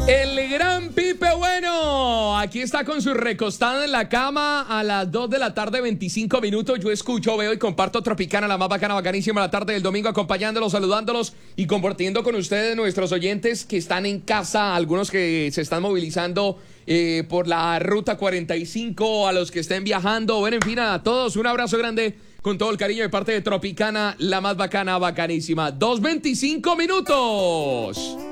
El gran Pipe Bueno, aquí está con su recostada en la cama a las 2 de la tarde, 25 minutos. Yo escucho, veo y comparto Tropicana, la más bacana, bacanísima, la tarde del domingo, acompañándolos, saludándolos y compartiendo con ustedes, nuestros oyentes que están en casa, algunos que se están movilizando por la ruta 45, a los que estén viajando. Bueno, en fin, a todos un abrazo grande con todo el cariño de parte de Tropicana, la más bacana, bacanísima. 2:25 minutos.